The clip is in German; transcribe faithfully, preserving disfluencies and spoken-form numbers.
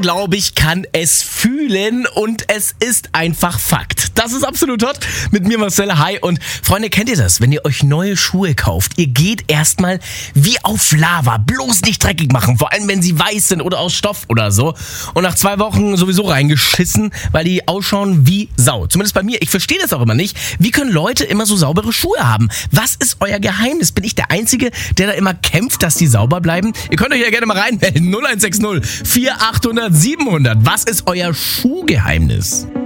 glaube ich, kann es fühlen und es ist einfach Fakt. Das ist absolut hot. Mit mir Marcel, hi. Und Freunde, kennt ihr das? Wenn ihr euch neue Schuhe kauft, ihr geht erstmal wie auf Lava. Bloß nicht dreckig machen, vor allem wenn sie weiß sind oder aus Stoff oder so. Und nach zwei Wochen sowieso reingeschissen, weil die ausschauen wie Sau. Zumindest bei mir. Ich verstehe das auch immer nicht. Wie können Leute immer so saubere Schuhe haben? Was ist euer Geheimnis? Bin ich der Einzige, der da immer kämpft, dass die sauber bleiben? Ihr könnt euch ja gerne mal reinmelden. null eins sechs null vier achthundert siebenhundert. Was ist euer Schuhgeheimnis?